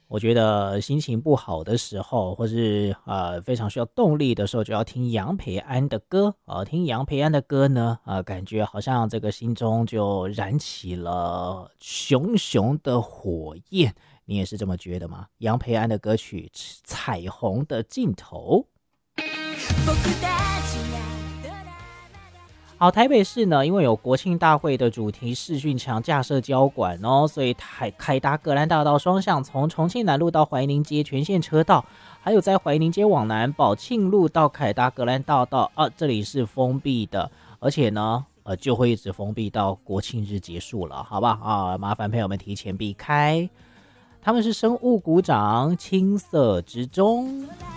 我觉得心情不好的时候，或是非常需要动力的时候，就要听杨培安的歌听杨培安的歌呢，感觉好像这个心中就燃起了熊熊的火焰。你也是这么觉得吗？杨培安的歌曲《彩虹的尽头》。好，台北市呢，因为有国庆大会的主题视讯墙架设交管哦，所以凯达格兰大道双向从重庆南路到怀宁街全线车道，还有在怀宁街往南宝庆路到凯达格兰大道这里是封闭的，而且呢就会一直封闭到国庆日结束了，好吧麻烦朋友们提前避开。他们是生物股长青色之中。